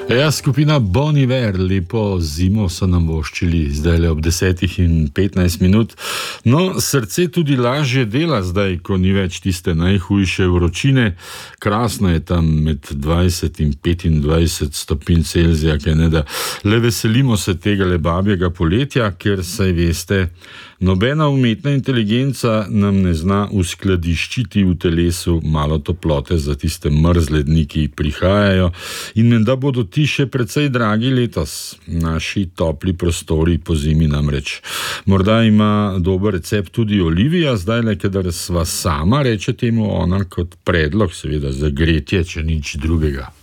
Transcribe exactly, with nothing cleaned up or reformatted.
Ja, skupina Bon Iver, lepo zimo so nam voščili, zdaj le ob desetih in petnajst minut. No, srce tudi lažje dela zdaj, ko ni več tiste najhujše vročine. Krasno je tam med dvajset in petindvajset stopinj Celzija, kaj ne da. Le veselimo se tega le babjega poletja, ker saj veste, nobena umetna inteligenca nam ne zna uskladiščiti v telesu malo toplote za tiste mrzle dni, ki prihajajo. In menda bodo ti še precej dragi letos, naši topli prostori po zimi namreč. Morda ima dober recept tudi Olivija, zdaj le, kadar sva sama, reče temu ona kot predlog, seveda za gretje, če nič drugega.